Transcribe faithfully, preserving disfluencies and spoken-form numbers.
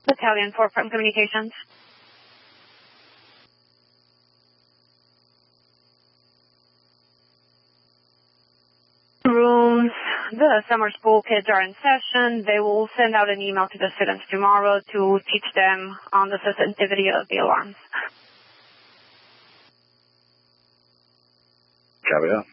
Battalion four from Communications. Rooms, the summer school kids are in session. They will send out an email to the students tomorrow to teach them on the sensitivity of the alarms. Copy that.